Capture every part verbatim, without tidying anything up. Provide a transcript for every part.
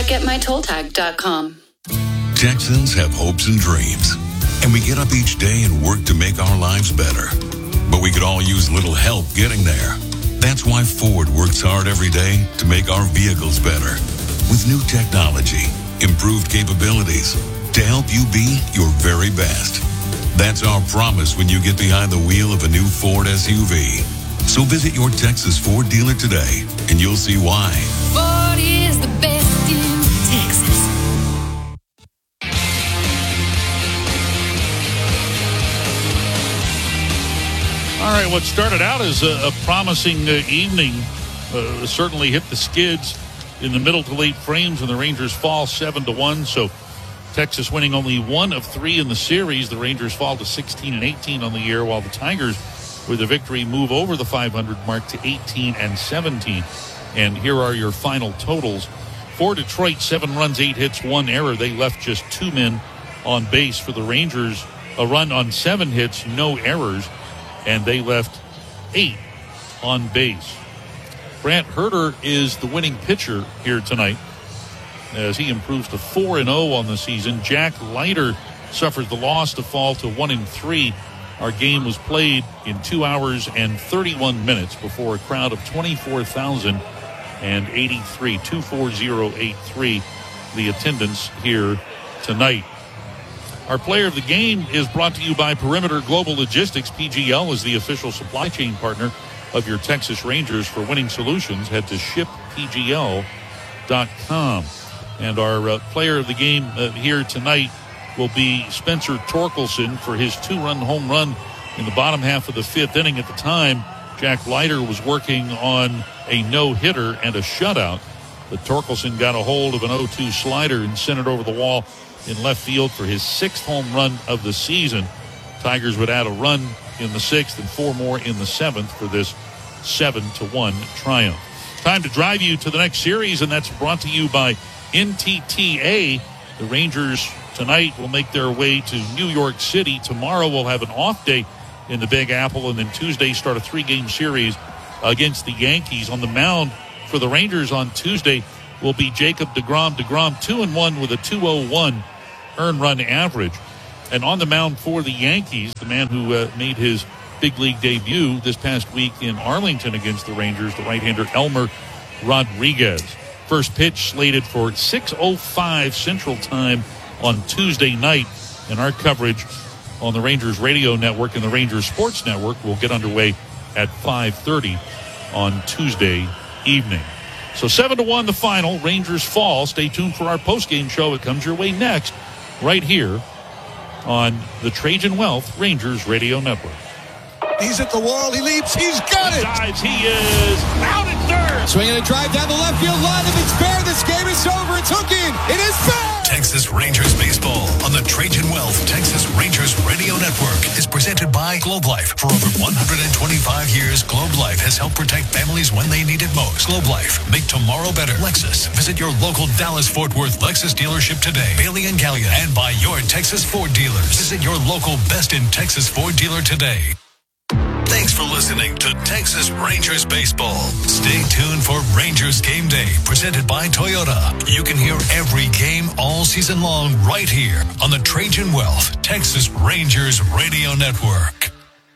at get my toll tag dot com. Texans have hopes and dreams, and we get up each day and work to make our lives better. But we could all use a little help getting there. That's why Ford works hard every day to make our vehicles better. With new technology, improved capabilities, to help you be your very best. That's our promise when you get behind the wheel of a new Ford S U V. So visit your Texas Ford dealer today, and you'll see why. Ford is the best in Texas. All right, what started out as a, a promising uh, evening uh, certainly hit the skids in the middle to late frames, and the Rangers fall seven to one. So Texas winning only one of three in the series. The Rangers fall to sixteen and eighteen on the year, while the Tigers, with a victory, move over the five hundred mark to eighteen and seventeen. And here are your final totals. For Detroit, seven runs, eight hits, one error. They left just two men on base. For the Rangers, a run on seven hits, no errors, and they left eight on base. Brant Herter is the winning pitcher here tonight as he improves to four and oh on the season. Jack Leiter suffers the loss to fall to one and three. Our game was played in two hours and thirty-one minutes before a crowd of twenty-four thousand eighty-three. two four zero eight three, the attendance here tonight. Our player of the game is brought to you by Perimeter Global Logistics. P G L is the official supply chain partner of your Texas Rangers. For winning solutions, head to ship p g l dot com. And our uh, player of the game uh, here tonight will be Spencer Torkelson for his two-run home run in the bottom half of the fifth inning. At the time, Jack Leiter was working on a no-hitter and a shutout, but Torkelson got a hold of an oh two slider and sent it over the wall in left field for his sixth home run of the season. Tigers would add a run in the sixth and four more in the seventh for this seven to one triumph. Time to drive you to the next series, and that's brought to you by N T T A. The Rangers tonight will make their way to New York City. Tomorrow we'll have an off day in the Big Apple, and then Tuesday start a three-game series against the Yankees. On the mound for the Rangers on Tuesday will be Jacob DeGrom. DeGrom two and one with a two oh one earned run average. And on the mound for the Yankees, the man who uh, made his big league debut this past week in Arlington against the Rangers, the right-hander Elmer Rodriguez. First pitch slated for six oh five Central Time on Tuesday night. And our coverage on the Rangers Radio Network and the Rangers Sports Network will get underway at five thirty on Tuesday evening. So seven to one the final. Rangers fall. Stay tuned for our post-game show. It comes your way next, right here on the Trajan Wealth Rangers Radio Network. He's at the wall. He leaps. He's got he it. Dives. He is out at third. Swinging a drive down the left field line. If it's fair, this game is over. It's hooking. It is fair. Texas Rangers baseball on the Trajan Wealth Texas Rangers Radio Network is presented by Globe Life. For over one hundred twenty-five years, Globe Life has helped protect families when they need it most. Globe Life, make tomorrow better. Lexus, visit your local Dallas-Fort Worth Lexus dealership today. Bailey and Gallion, and by your Texas Ford dealers. Visit your local Best in Texas Ford dealer today. Thanks for listening to Texas Rangers Baseball. Stay tuned for Rangers Game Day, presented by Toyota. You can hear every game all season long right here on the Trajan Wealth Texas Rangers Radio Network.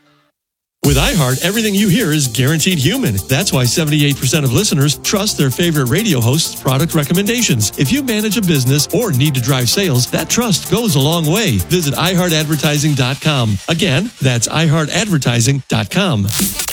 With iHeart, everything you hear is guaranteed human. That's why seventy-eight percent of listeners trust their favorite radio host's product recommendations. If you manage a business or need to drive sales, that trust goes a long way. Visit i heart advertising dot com. Again, that's i heart advertising dot com.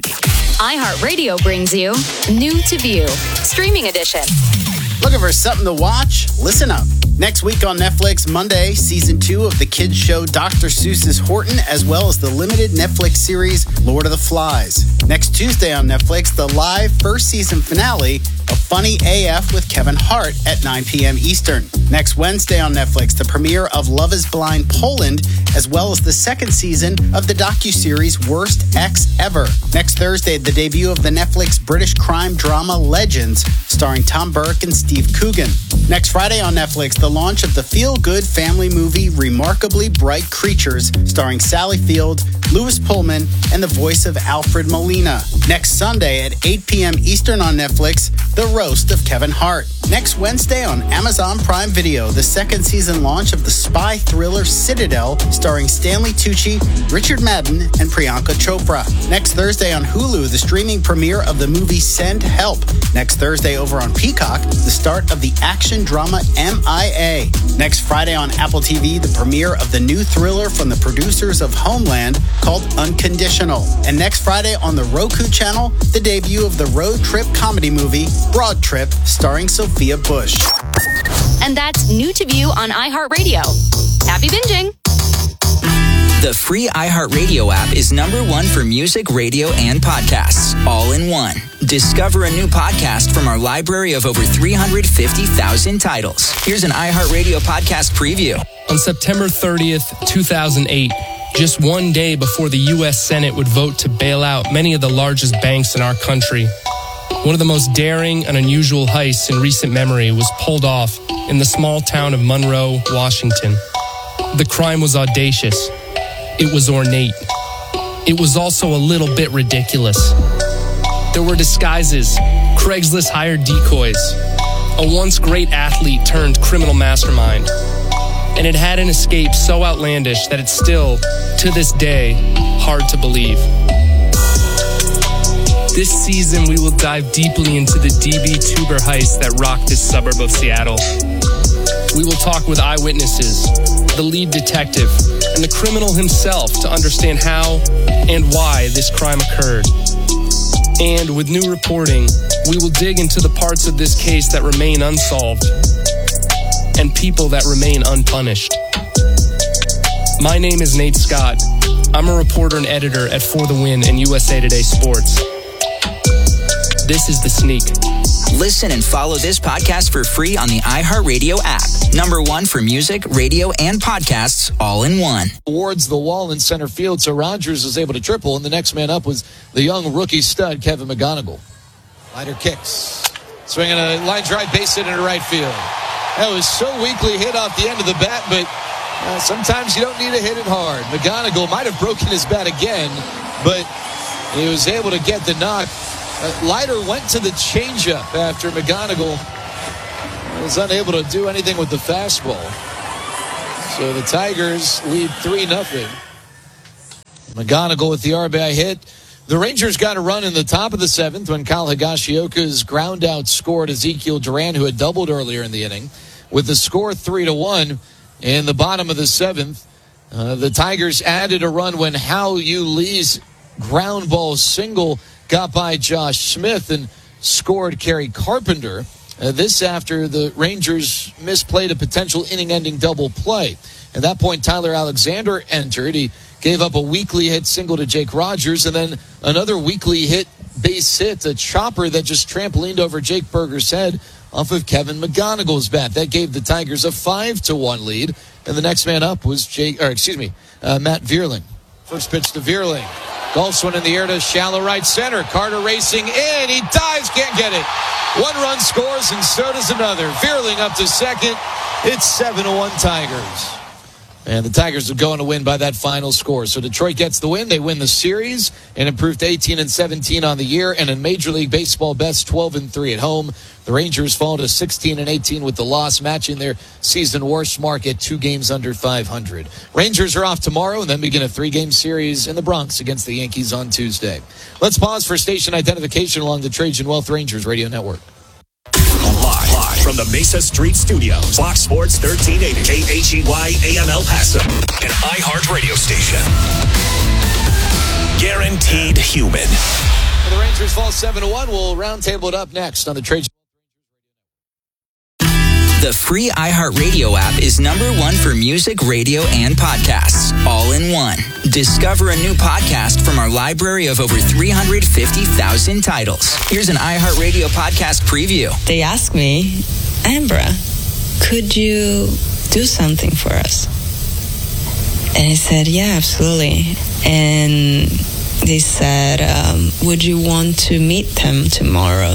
iHeartRadio brings you New to View, Streaming Edition. Looking for something to watch? Listen up. Next week on Netflix, Monday, Season two of the kids show Doctor Seuss's Horton, as well as the limited Netflix series Lord of the Flies. Next Tuesday on Netflix, the live first season finale of Funny A F with Kevin Hart at nine p.m. Eastern. Next Wednesday on Netflix, the premiere of Love is Blind Poland, as well as the second season of the docuseries Worst Ex Ever. Next Thursday, the debut of the Netflix British crime drama Legends, starring Tom Burke and Steve Coogan. Next Friday on Netflix, the launch of the feel-good family movie Remarkably Bright Creatures, starring Sally Field, Lewis Pullman, and the voice of Alfred Molina. Next Sunday at eight p.m. Eastern on Netflix, The Roast of Kevin Hart. Next Wednesday on Amazon Prime Video, the second season launch of the spy thriller Citadel, starring Stanley Tucci, Richard Madden, and Priyanka Chopra. Next Thursday on Hulu, the streaming premiere of the movie Send Help. Next Thursday over on Peacock, the start of the action drama M I A. Next Friday on Apple T V, the premiere of the new thriller from the producers of Homeland called Unconditional. And next Friday on the Roku channel, the debut of the road trip comedy movie Broad Trip, starring Sophia Bush. And that's new to view on iHeartRadio. Happy binging! The free iHeartRadio app is number one for music, radio, and podcasts, all in one. Discover a new podcast from our library of over three hundred fifty thousand titles. Here's an iHeartRadio podcast preview. On September thirtieth, two thousand eight, just one day before the U S Senate would vote to bail out many of the largest banks in our country, one of the most daring and unusual heists in recent memory was pulled off in the small town of Monroe, Washington. The crime was audacious. It was ornate. It was also a little bit ridiculous. There were disguises, Craigslist hired decoys, a once great athlete turned criminal mastermind, and it had an escape so outlandish that it's still, to this day, hard to believe. This season, we will dive deeply into the D B Tuber heist that rocked this suburb of Seattle. We will talk with eyewitnesses, the lead detective, and the criminal himself to understand how and why this crime occurred. And with new reporting, we will dig into the parts of this case that remain unsolved and people that remain unpunished. My name is Nate Scott. I'm a reporter and editor at For the Win and U S A Today Sports. This is The Sneak. Listen and follow this podcast for free on the iHeartRadio app. Number one for music, radio, and podcasts, all in one. Towards the wall in center field, so Rogers was able to triple, and the next man up was the young rookie stud, Kevin McGonigal. Leiter kicks. Swinging a line drive base hit into right field. That was so weakly hit off the end of the bat, but uh, sometimes you don't need to hit it hard. McGonigal might have broken his bat again, but he was able to get the knock. Uh, Leiter went to the changeup after McGonigal was unable to do anything with the fastball. So the Tigers lead three nothing. McGonigal with the R B I hit. The Rangers got a run in the top of the seventh when Kyle Higashioka's ground out scored Ezekiel Duran, who had doubled earlier in the inning. With the score three to one in the bottom of the seventh, uh, the Tigers added a run when Hao Yu Lee's ground ball single got by Josh Smith and scored Kerry Carpenter. Uh, this after the Rangers misplayed a potential inning-ending double play. At that point, Tyler Alexander entered. He gave up a weakly hit single to Jake Rogers, and then another weakly hit base hit, a chopper that just trampolined over Jake Berger's head off of Kevin McGonigal's bat. That gave the Tigers a five to one lead, and the next man up was Jake, or excuse me, uh, Matt Vierling. First pitch to Vierling. Golf swing in the air to shallow right center. Carter racing in. He dives, can't get it. One run scores, and so does another. Vierling up to second. It's seven to one Tigers. And the Tigers are going to win by that final score. So Detroit gets the win. They win the series and improve to eighteen and seventeen on the year. And in Major League Baseball best, twelve and three at home. The Rangers fall to sixteen and eighteen with the loss, matching their season worst mark at two games under five hundred. Rangers are off tomorrow and then begin a three-game series in the Bronx against the Yankees on Tuesday. Let's pause for station identification along the Trajan Wealth Rangers Radio Network. Live, live from the Mesa Street Studios, Fox Sports thirteen eighty, K H E Y A M El Paso, an iHeart radio station. Guaranteed Human. The Rangers fall seven to one. We'll roundtable it up next on the Trajan. The free iHeartRadio app is number one for music, radio, and podcasts, all in one. Discover a new podcast from our library of over three hundred fifty thousand titles. Here's an iHeartRadio podcast preview. They asked me, Ambra, could you do something for us? And I said, yeah, absolutely. And they said, um, would you want to meet them tomorrow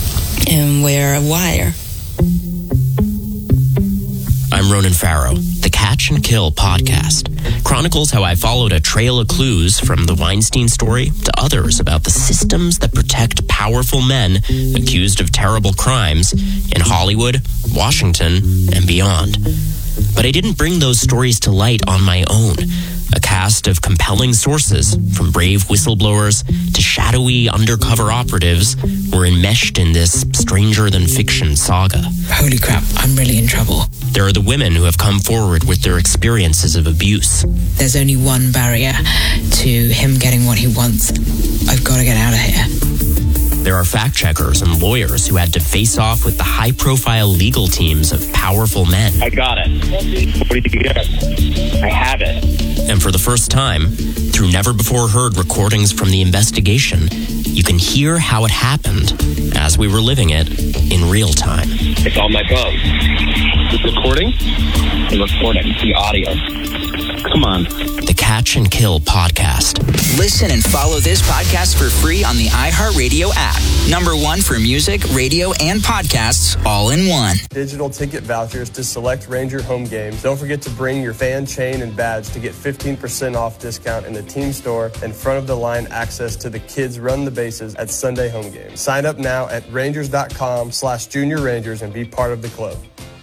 and wear a wire? I'm Ronan Farrow, the Catch and Kill podcast chronicles how I followed a trail of clues from the Weinstein story to others about the systems that protect powerful men accused of terrible crimes in Hollywood, Washington, and beyond. But I didn't bring those stories to light on my own. A cast of compelling sources, from brave whistleblowers to shadowy undercover operatives, were enmeshed in this stranger-than-fiction saga. Holy crap, I'm really in trouble. There are the women who have come forward with their experiences of abuse. There's only one barrier to him getting what he wants. I've got to get out of here. There are fact-checkers and lawyers who had to face off with the high-profile legal teams of powerful men. I got it. What do you get? I have it. And for the first time, through never-before-heard recordings from the investigation, you can hear how it happened as we were living it in real time. It's on my phone. It's recording? The recording. The audio. Come on. The Catch and Kill podcast. Listen and follow this podcast for free on the iHeartRadio app. Number one for music, radio, and podcasts all in one. Digital ticket vouchers to select Ranger home games. Don't forget to bring your fan chain and badge to get fifteen percent off discount in the team store and front of the line access to the kids run the bases at Sunday home games. Sign up now at rangers.com slash junior rangers and be part of the club.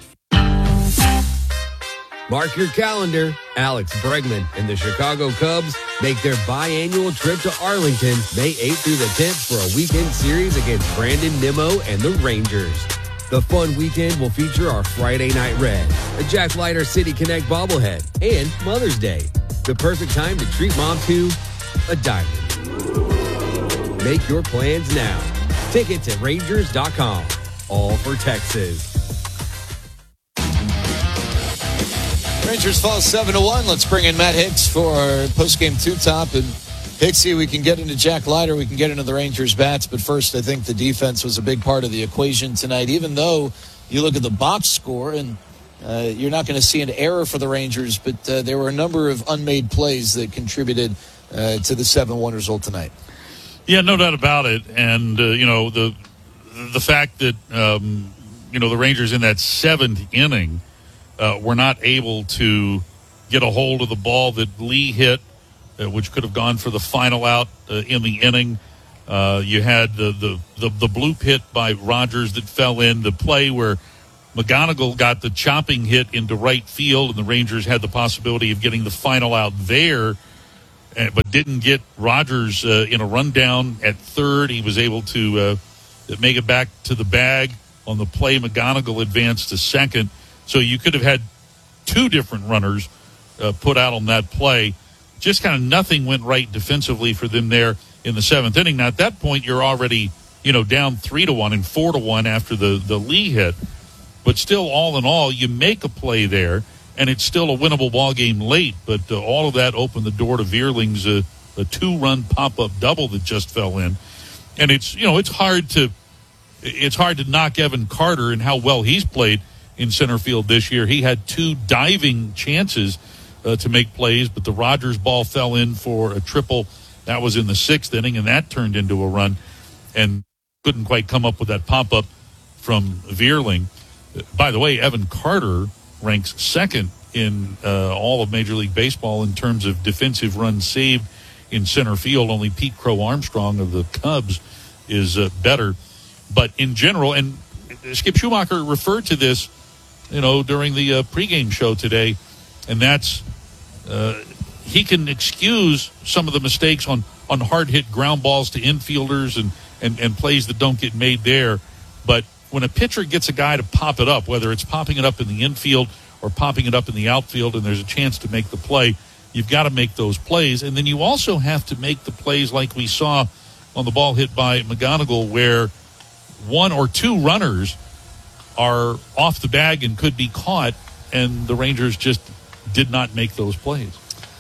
Mark your calendar. Alex Bregman and the Chicago Cubs make their biannual trip to Arlington May eighth through the tenth for a weekend series against Brandon Nimmo and the Rangers. The fun weekend will feature our Friday Night Red, a Jack Leiter City Connect bobblehead, and Mother's Day, the perfect time to treat mom to a diamond. Make your plans now. Tickets at rangers dot com. All for Texas. Rangers fall seven to one. Let's bring in Matt Hicks for our post-game two-top. And Hicksy, we can get into Jack Leiter. We can get into the Rangers' bats. But first, I think the defense was a big part of the equation tonight. Even though you look at the box score, and uh, you're not going to see an error for the Rangers, but uh, there were a number of unmade plays that contributed uh, to the seven one result tonight. Yeah, no doubt about it. And, uh, you know, the the fact that, um, you know, the Rangers in that seventh inning uh, were not able to get a hold of the ball that Lee hit, uh, which could have gone for the final out uh, in the inning. Uh, you had the, the, the, the bloop hit by Rogers that fell in, the play where McGonigal got the chopping hit into right field, and the Rangers had the possibility of getting the final out there, but didn't get Rogers uh, in a rundown at third. He was able to uh, make it back to the bag on the play. McGonigal advanced to second. So you could have had two different runners uh, put out on that play. Just kind of nothing went right defensively for them there in the seventh inning. Now, at that point, you're already, you know, down three to one and four to one after the, the Lee hit. But still, all in all, you make a play there, and it's still a winnable ball game late, but uh, all of that opened the door to Veerling's uh, a two-run pop-up double that just fell in. And it's, you know, it's hard to it's hard to knock Evan Carter and how well he's played in center field this year. He had two diving chances uh, to make plays, but the Rogers ball fell in for a triple. That was in the sixth inning, and that turned into a run, and couldn't quite come up with that pop-up from Veerling. By the way, Evan Carter ranks second in uh, all of Major League Baseball in terms of defensive runs saved in center field. Only Pete Crow Armstrong of the Cubs is uh, better. But in general, and Skip Schumacher referred to this, you know, during the uh, pregame show today, and that's uh, he can excuse some of the mistakes on, on hard-hit ground balls to infielders and, and, and plays that don't get made there. But when a pitcher gets a guy to pop it up, whether it's popping it up in the infield or popping it up in the outfield, and there's a chance to make the play, you've got to make those plays. And then you also have to make the plays like we saw on the ball hit by McGonigal, where one or two runners are off the bag and could be caught, and the Rangers just did not make those plays.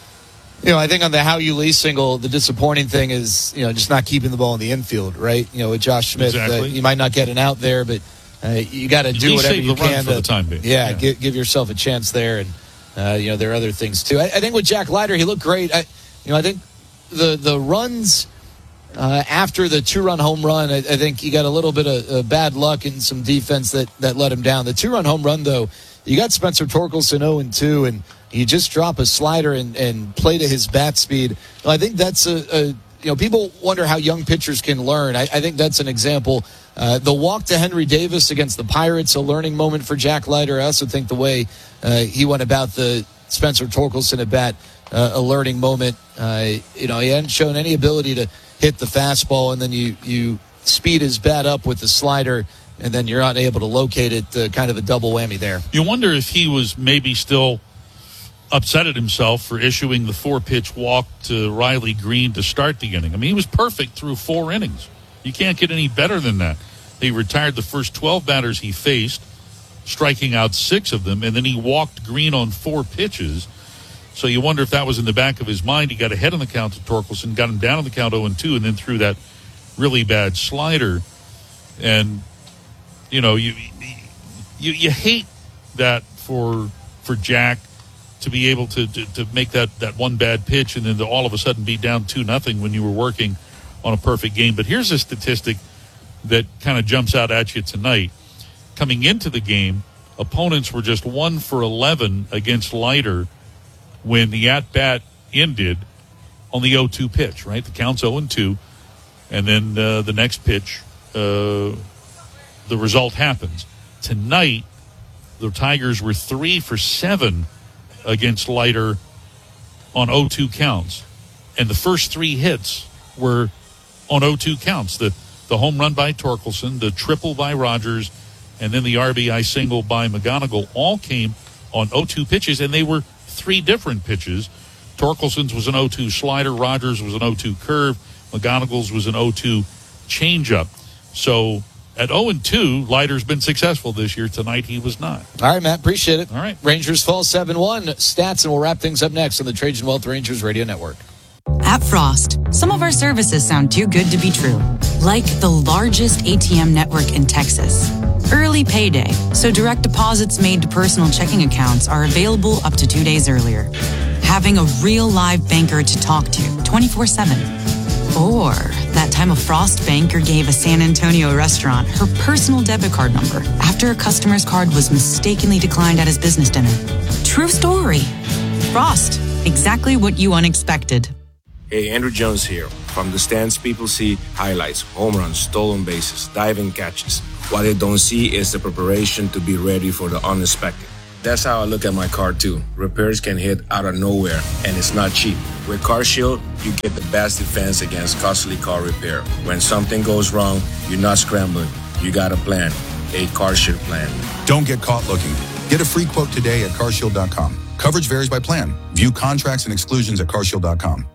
You know, I think on the How You Lee single, the disappointing thing is, you know, just not keeping the ball in the infield, right? You know, with Josh Smith, exactly. uh, you might not get an out there, but uh, you got to do whatever you can for the time being. Yeah, yeah. Give, give yourself a chance there, and uh, you know, there are other things too. I, I think with Jack Leiter, he looked great. I, you know, I think the the runs uh, after the two-run home run, I, I think he got a little bit of uh, bad luck and some defense that that let him down. The two-run home run, though, you got Spencer Torkelson oh and two, and you just drop a slider and, and play to his bat speed. I think that's a, a you know, people wonder how young pitchers can learn. I, I think that's an example. Uh, the walk to Henry Davis against the Pirates, a learning moment for Jack Leiter. I also think the way uh, he went about the Spencer Torkelson at bat, uh, a learning moment. Uh, you know, he hadn't shown any ability to hit the fastball, and then you, you speed his bat up with the slider, and then you're not able to locate it. Uh, kind of a double whammy there. You wonder if he was maybe still upset at himself for issuing the four-pitch walk to Riley Green to start the inning. I mean, he was perfect through four innings. You can't get any better than that. He retired the first twelve batters he faced, striking out six of them, and then he walked Green on four pitches. So you wonder if that was in the back of his mind. He got ahead on the count to Torkelson, got him down on the count oh and two, and then threw that really bad slider. And, you know, you you, you hate that for for Jack to be able to, to, to make that, that one bad pitch and then to all of a sudden be down two nothing when you were working on a perfect game. But here's a statistic that kind of jumps out at you tonight. Coming into the game, opponents were just one for eleven against Leiter when the at-bat ended on the oh two pitch, right? The count's oh and two, and then uh, the next pitch, uh, the result happens. Tonight, the Tigers were three for seven against Leiter on oh two counts, and the first three hits were on oh two counts. The the home run by Torkelson, the triple by Rogers, and then the R B I single by McGonigal all came on oh two pitches, and they were three different pitches. Torkelson's was an oh two slider, Rogers was an oh two curve, McGonigal's was an oh two changeup. So at oh and two, Leiter's been successful this year. Tonight he was not. All right, Matt, appreciate it. All right. Rangers fall seven one. Stats, and we'll wrap things up next on the Trajan Wealth Rangers Radio Network. At Frost, some of our services sound too good to be true. Like the largest A T M network in Texas. Early payday, so direct deposits made to personal checking accounts are available up to two days earlier. Having a real live banker to talk to twenty-four seven. Or that time a Frost banker gave a San Antonio restaurant her personal debit card number after a customer's card was mistakenly declined at his business dinner. True story. Frost, exactly what you unexpected. Hey, Andrew Jones here. From the stands, people see highlights, home runs, stolen bases, diving catches. What they don't see is the preparation to be ready for the unexpected. That's how I look at my car too. Repairs can hit out of nowhere, and it's not cheap. With CarShield, you get the best defense against costly car repair. When something goes wrong, you're not scrambling. You got a plan, a CarShield plan. Don't get caught looking. Get a free quote today at car shield dot com. Coverage varies by plan. View contracts and exclusions at car shield dot com.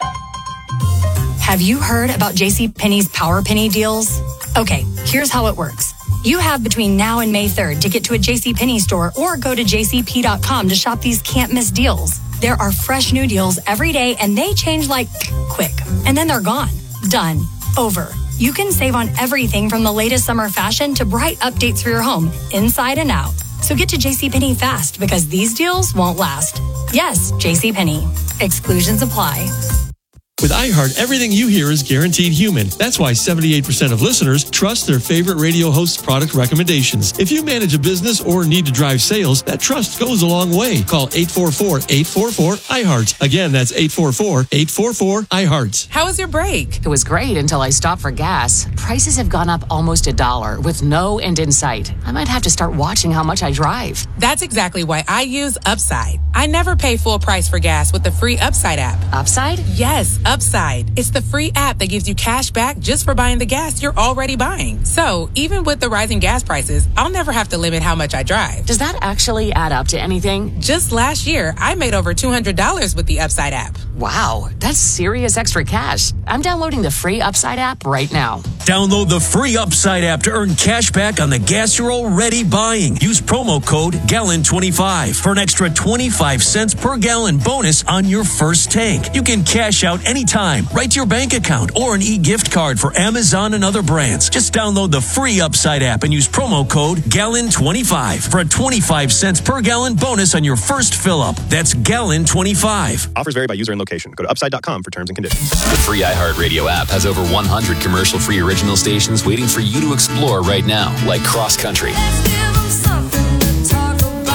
Have you heard about JCPenney's Power Penny deals? Okay, here's how it works. You have between now and May third to get to a JCPenney store or go to j c p dot com to shop these can't-miss deals. There are fresh new deals every day, and they change like quick. And then they're gone. Done. Over. You can save on everything from the latest summer fashion to bright updates for your home, inside and out. So get to JCPenney fast, because these deals won't last. Yes, JCPenney. Exclusions apply. With iHeart, everything you hear is guaranteed human. That's why seventy-eight percent of listeners trust their favorite radio host's product recommendations. If you manage a business or need to drive sales, that trust goes a long way. Call eight four four, eight four four, I heart. Again, that's eight four four, eight four four, I heart. How was your break? It was great until I stopped for gas. Prices have gone up almost a dollar with no end in sight. I might have to start watching how much I drive. That's exactly why I use Upside. I never pay full price for gas with the free Upside app. Upside? Yes, Upside. It's the free app that gives you cash back just for buying the gas you're already buying. So even with the rising gas prices, I'll never have to limit how much I drive. Does that actually add up to anything? Just last year, I made over two hundred dollars with the Upside app. Wow, that's serious extra cash. I'm downloading the free Upside app right now. Download the free Upside app to earn cash back on the gas you're already buying. Use promo code gallon twenty-five for an extra twenty-five cents per gallon bonus on your first tank. You can cash out anytime, right to your bank account, or an e-gift card for Amazon and other brands. Just download the free Upside app and use promo code gallon twenty-five for a twenty-five cents per gallon bonus on your first fill up. That's gallon twenty-five. Offers vary by user and location. Go to upside dot com for terms and conditions. The free iHeartRadio app has over one hundred commercial-free original stations waiting for you to explore right now, like Cross Country.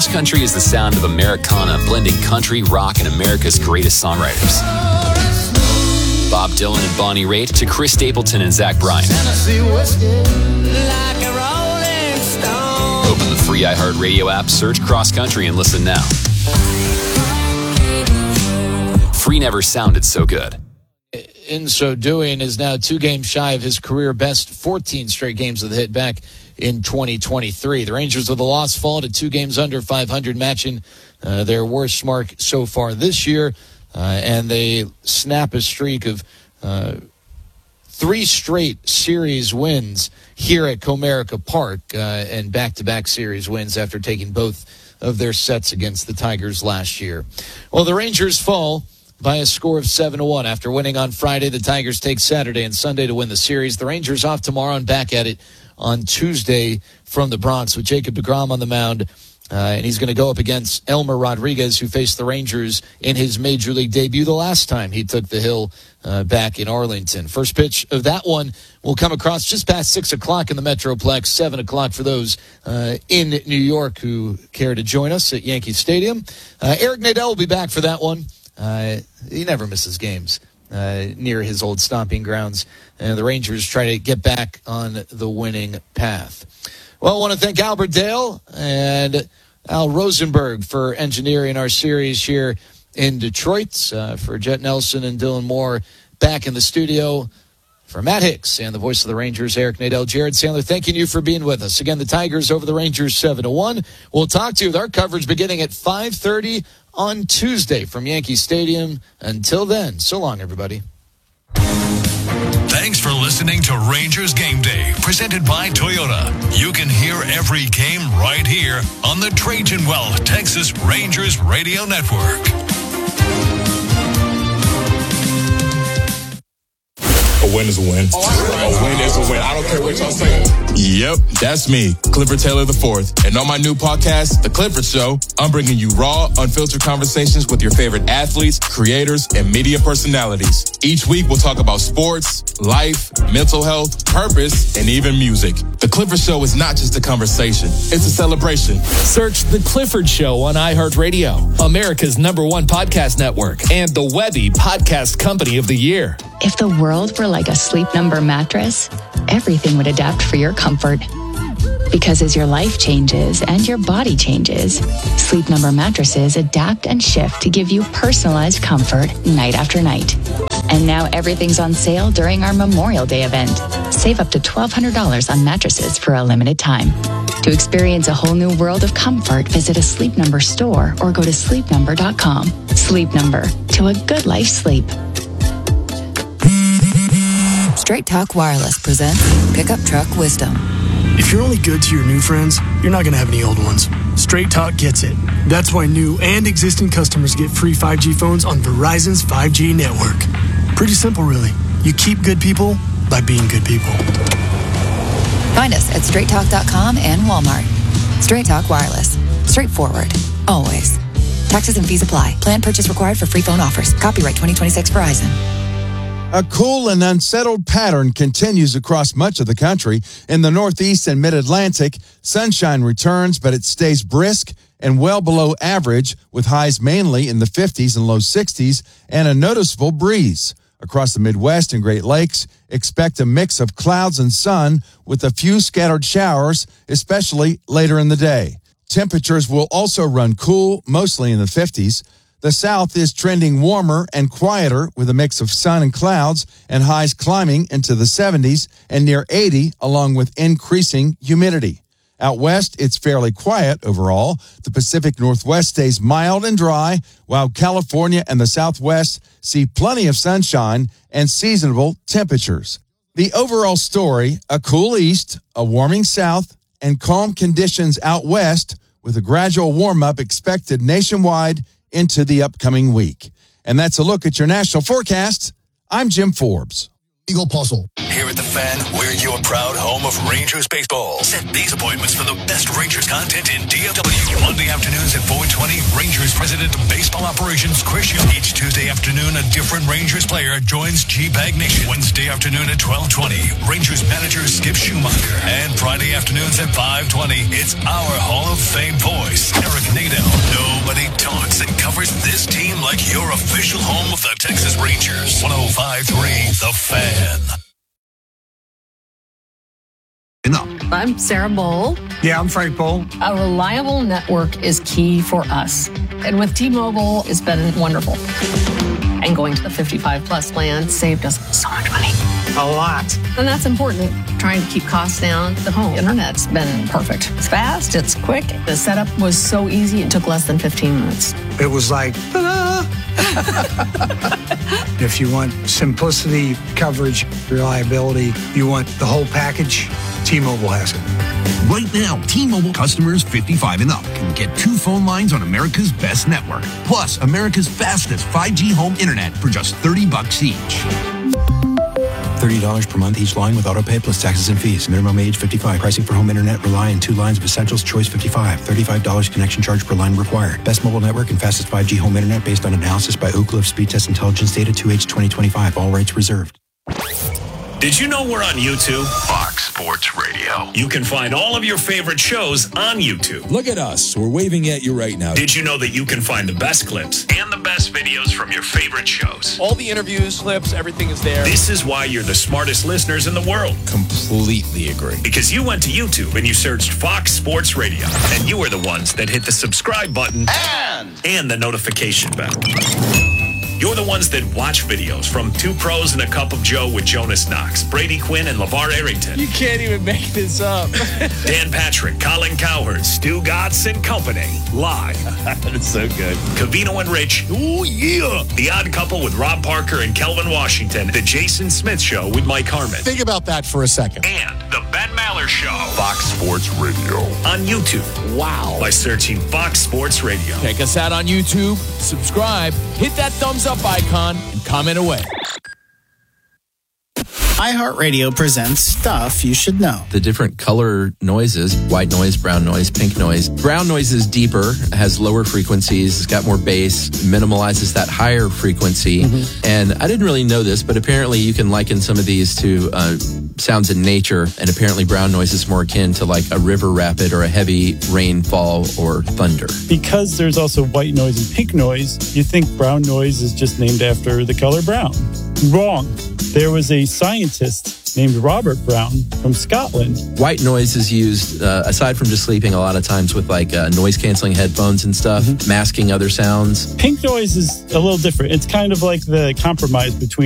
Cross Country is the sound of Americana, blending country, rock, and America's greatest songwriters. Bob Dylan and Bonnie Raitt to Chris Stapleton and Zach Bryan. Open the free iHeartRadio app, search Cross Country, and listen now. Free never sounded so good. In so doing, is now two games shy of his career best fourteen straight games of the hit back in twenty twenty-three. The Rangers with a loss fall to two games under five hundred, matching uh, their worst mark so far this year. Uh, and they snap a streak of uh, three straight series wins here at Comerica Park, uh, and back-to-back series wins after taking both of their sets against the Tigers last year. Well, the Rangers fall by a score of seven to one. After winning on Friday, the Tigers take Saturday and Sunday to win the series. The Rangers off tomorrow and back at it on Tuesday from the Bronx with Jacob deGrom on the mound. Uh, and he's going to go up against Elmer Rodriguez, who faced the Rangers in his Major League debut the last time he took the hill uh, back in Arlington. First pitch of that one will come across just past six o'clock in the Metroplex, seven o'clock for those uh, in New York who care to join us at Yankee Stadium. Uh, Eric Nadel will be back for that one. Uh, he never misses games uh, near his old stomping grounds. And the Rangers try to get back on the winning path. Well, I want to thank Albert Dale and Al Rosenberg for engineering our series here in Detroit. Uh, for Jet Nelson and Dylan Moore back in the studio. For Matt Hicks and the voice of the Rangers, Eric Nadel, Jared Sandler, thanking you for being with us. Again, the Tigers over the Rangers seven to one. We'll talk to you with our coverage beginning at five thirty on Tuesday from Yankee Stadium. Until then, so long, everybody. Thanks for listening to Rangers Game Day, presented by Toyota. You can hear every game right here on the Trajan Well Texas Rangers Radio Network. A win is a win. A win is a win. I don't care what y'all say. Yep, that's me, Clifford Taylor the fourth. And on my new podcast, The Clifford Show, I'm bringing you raw, unfiltered conversations with your favorite athletes, creators, and media personalities. Each week, we'll talk about sports, life, mental health, purpose, and even music. The Clifford Show is not just a conversation. It's a celebration. Search The Clifford Show on iHeartRadio, America's number one podcast network, and the Webby Podcast Company of the Year. If the world were like a Sleep Number mattress, everything would adapt for your comfort. Because as your life changes and your body changes, Sleep Number mattresses adapt and shift to give you personalized comfort night after night. And now everything's on sale during our Memorial Day event. Save up to twelve hundred dollars on mattresses for a limited time. To experience a whole new world of comfort, visit a Sleep Number store or go to sleep number dot com. Sleep Number, to a good life sleep. Straight Talk Wireless presents Pickup Truck Wisdom. If you're only good to your new friends, you're not going to have any old ones. Straight Talk gets it. That's why new and existing customers get free five G phones on Verizon's five G network. Pretty simple, really. You keep good people by being good people. Find us at straight talk dot com and Walmart. Straight Talk Wireless. Straightforward. Always. Taxes and fees apply. Plan purchase required for free phone offers. Copyright twenty twenty-six Verizon. A cool and unsettled pattern continues across much of the country. In the Northeast and Mid-Atlantic, sunshine returns, but it stays brisk and well below average, with highs mainly in the fifties and low sixties and a noticeable breeze. Across the Midwest and Great Lakes, expect a mix of clouds and sun with a few scattered showers, especially later in the day. Temperatures will also run cool, mostly in the fifties. The South is trending warmer and quieter with a mix of sun and clouds and highs climbing into the seventies and near eighty, along with increasing humidity. Out west, it's fairly quiet overall. The Pacific Northwest stays mild and dry, while California and the Southwest see plenty of sunshine and seasonable temperatures. The overall story, a cool east, a warming south, and calm conditions out west, with a gradual warm-up expected nationwide into the upcoming week. And that's a look at your national forecast. I'm Jim Forbes. Eagle Puzzle. Here at the Fan, we're your proud home of Rangers baseball. Set these appointments for the best Rangers content in D F W. Monday afternoons at four twenty, Rangers President of Baseball Operations Chris Young. Each Tuesday afternoon, a different Rangers player joins G-Bag Nation. Wednesday afternoon at twelve twenty, Rangers manager Skip Schumacher. And Friday afternoons at five twenty, it's our Hall of Fame voice, Eric Nick. like your official home of the Texas Rangers. one oh five point three The Fan. I'm Sarah Bowl. Yeah, I'm Frank Bowl. A reliable network is key for us. And with T-Mobile, it's been wonderful. And going to the fifty-five plus plan saved us so much money. A lot. And that's important. Trying to keep costs down. The home internet's been perfect. It's fast, it's quick. The setup was so easy, it took less than fifteen minutes. It was like, ta-da! If you want simplicity, coverage, reliability, you want the whole package, T-Mobile has it. Right now, T-Mobile customers fifty-five and up can get two phone lines on America's best network, plus America's fastest five G home internet for just thirty bucks each. thirty dollars per month each line with autopay plus taxes and fees. Minimum age fifty-five. Pricing for home internet rely on two lines of Essentials Choice fifty-five. thirty-five dollars connection charge per line required. Best mobile network and fastest five G home internet based on analysis by Ookla of Speed Test Intelligence data two H twenty twenty-five. All rights reserved. Did you know we're on YouTube? Fox Sports Radio. You can find all of your favorite shows on YouTube. Look at us. We're waving at you right now. Did you know that you can find the best clips and the best videos from your favorite shows? All the interviews, clips, everything is there. This is why you're the smartest listeners in the world. Completely agree. Because you went to YouTube and you searched Fox Sports Radio. And you are the ones that hit the subscribe button and, and the notification bell. You're the ones that watch videos from Two Pros and a Cup of Joe with Jonas Knox, Brady Quinn, and LeVar Arrington. You can't even make this up. Dan Patrick, Colin Cowherd, Stu Gotts and Company. Live. That's so good. Cavino and Rich. Oh, yeah. The Odd Couple with Rob Parker and Kelvin Washington. The Jason Smith Show with Mike Harmon. Think about that for a second. And the Ben Maller Show. Fox Sports Radio. On YouTube. Wow. By searching Fox Sports Radio. Check us out on YouTube. Subscribe. Hit that thumbs up icon and comment away. iHeartRadio presents Stuff You Should Know. The different color noises, white noise, brown noise, pink noise. Brown noise is deeper, has lower frequencies, it's got more bass, minimalizes that higher frequency. Mm-hmm. And I didn't really know this, but apparently you can liken some of these to uh, sounds in nature. And apparently brown noise is more akin to like a river rapid or a heavy rainfall or thunder. Because there's also white noise and pink noise, you think brown noise is just named after the color brown. Wrong. There was a scientist named Robert Brown from Scotland. White noise is used, uh, aside from just sleeping, a lot of times with like uh, noise-canceling headphones and stuff, mm-hmm. masking other sounds. Pink noise is a little different. It's kind of like the compromise between